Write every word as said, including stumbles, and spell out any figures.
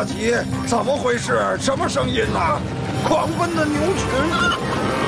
吉，怎么回事？什么声音呐？狂奔的牛群！